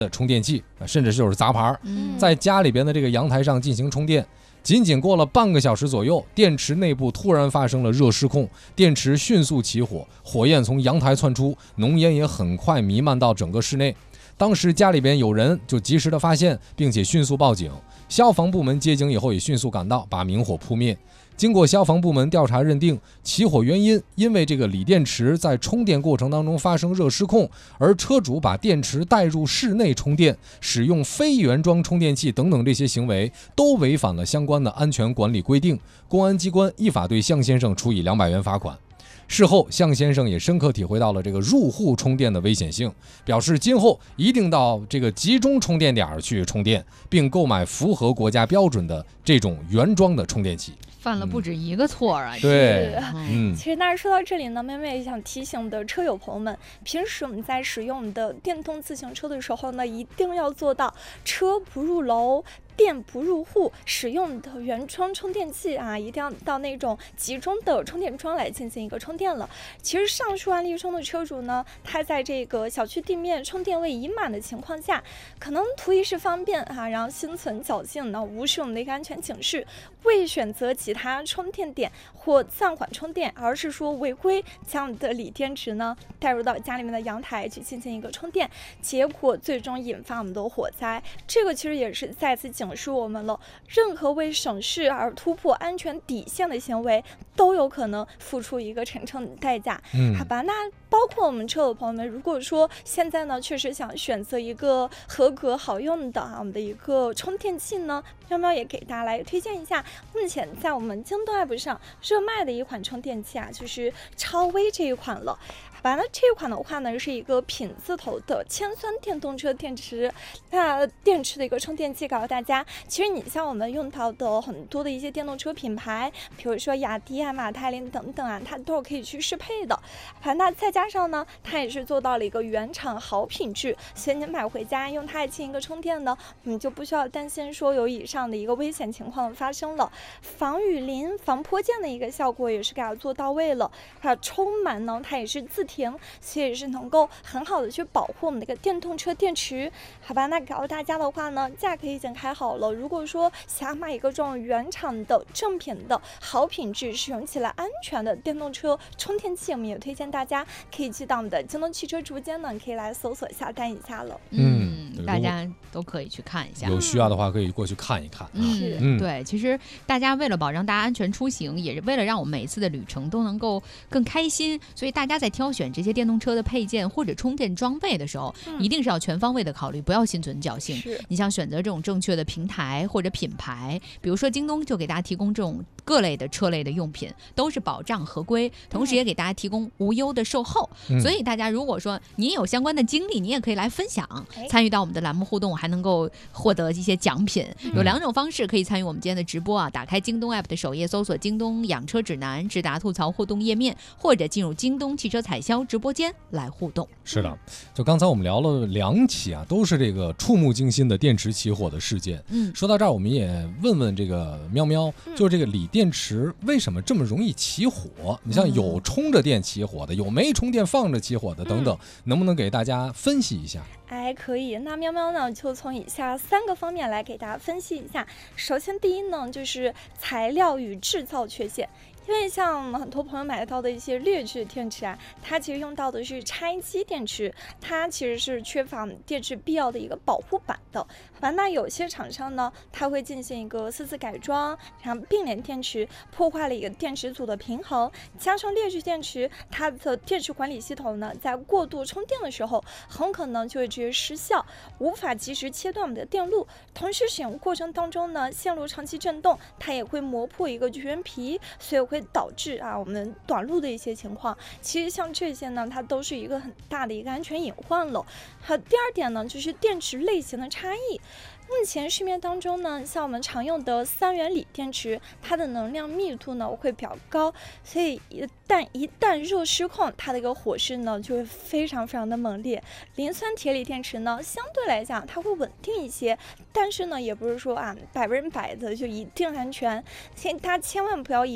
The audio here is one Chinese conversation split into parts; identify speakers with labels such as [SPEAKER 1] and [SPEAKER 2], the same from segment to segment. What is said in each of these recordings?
[SPEAKER 1] 的充电器，甚至就是杂牌，在家里边的这个阳台上进行充电。仅仅过了半个小时左右，电池内部突然发生了热失控，电池迅速起火，火焰从阳台窜出，浓烟也很快弥漫到整个室内。当时家里边有人就及时的发现，并且迅速报警，消防部门接警以后也迅速赶到，把明火扑灭。经过消防部门调查认定，起火原因因为这个锂电池在充电过程当中发生热失控，而车主把电池带入室内充电，使用非原装充电器等等这些行为都违反了相关的安全管理规定。公安机关依法对向先生处以200元罚款。事后，向先生也深刻体会到了这个入户充电的危险性，表示今后一定到这个集中充电点去充电，并购买符合国家标准的这种原装的充电器。
[SPEAKER 2] 犯了不止一个错啊！
[SPEAKER 1] 对，
[SPEAKER 3] 其实大家说到这里呢，妹妹也想提醒的车友朋友们，平时我们在使用我们的电动自行车的时候呢，一定要做到车不入楼，电不入户，使用的原装充电器啊，一定要到那种集中的充电桩来进行一个充电了。其实上述案例中的车主呢，他在这个小区地面充电位已满的情况下，可能图一时方便啊，然后心存侥幸呢，无视我们的一个安全警示，未选择其他充电点或暂缓充电，而是说违规将我们的锂电池呢带入到家里面的阳台去进行一个充电，结果最终引发我们的火灾。这个其实也是再次警示我们了，任何为省事而突破安全底线的行为，都有可能付出一个沉重的代价。好吧，那包括我们车友朋友们，如果说现在呢确实想选择一个合格好用的我们的一个充电器呢，喵喵也给大家来推荐一下，目前在我们京东 app 上热卖的一款充电器啊，就是超微这一款了。完了，这一款的话呢，是一个品字头的铅酸电动车电池。那电池的一个充电器，告诉大家，其实你像我们用到的很多的一些电动车品牌，比如说雅迪啊、马泰林等等啊，它都是可以去适配的。那再加上呢，它也是做到了一个原厂好品质，所以你买回家用它进行一个充电呢，你就不需要担心说有以上的一个危险情况发生了。防雨淋、防泼溅的一个效果也是给它做到位了。充满呢，它也是自停，所以也是能够很好的去保护我们的一个电动车电池。好吧，那告诉大家的话呢，价格已经开好了。如果说想买一个这种原厂的正品的好品质、使用起来安全的电动车充电器，我们也推荐大家可以去到我们的京东汽车直播间呢，可以来搜索下单一下了。
[SPEAKER 2] 大家都可以去看一下，
[SPEAKER 1] 有需要的话可以过去看一看。
[SPEAKER 2] 对，其实大家为了保障大家安全出行，也是为了让我们每一次的旅程都能够更开心，所以大家在挑选这些电动车的配件或者充电装备的时候，一定是要全方位的考虑，不要心存侥幸。你想选择这种正确的平台或者品牌，比如说京东就给大家提供这种各类的车类的用品，都是保障合规，同时也给大家提供无忧的售后。所以大家如果说你有相关的经历，你也可以来分享，参与到我们的栏目互动，还能够获得一些奖品。有2种方式可以参与我们今天的直播啊，打开京东 app 的首页，搜索京东养车指南，直达吐槽互动页面，或者进入京东汽车采销直播间来互动。
[SPEAKER 1] 是的，就刚才我们聊了2起啊，都是这个触目惊心的电池起火的事件。说到这儿，我们也问问这个喵喵，就是这个锂电池为什么这么容易起火？你像有充着电起火的，有没充电放着起火的等等，能不能给大家分析一下？
[SPEAKER 3] 可以。那喵喵呢，就从以下3个方面来给大家分析一下。首先，第一呢，就是材料与制造缺陷。因为像很多朋友买到的一些劣质电池啊，它其实用到的是拆机电池，它其实是缺乏电池必要的一个保护板的。那有些厂商呢，它会进行一个私自改装，然后并联电池，破坏了一个电池组的平衡。加上劣质电池，它的电池管理系统呢，在过度充电的时候，很可能就会直接失效，无法及时切断我们的电路。同时使用过程当中呢，线路长期震动，它也会磨破一个绝缘皮，所以会导致我们短路的一些情况。其实像这些呢，它都是一个很大的一个安全隐患了。第二点呢，就是电池类型的差异。目前市面当中呢，像我们常用的3元锂电池，它的能量密度呢会比较高，所以一旦热失控，它的一个火势呢就会非常非常的猛烈。磷酸铁锂电池呢，相对来讲它会稳定一些，但是呢也不是说100%的就一定安全，所以大家千万不要以为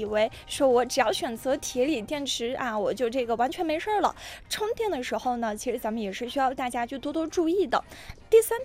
[SPEAKER 3] 说我只要选择铁锂电池啊，我就这个完全没事了。充电的时候呢，其实咱们也是需要大家去多多注意的。第三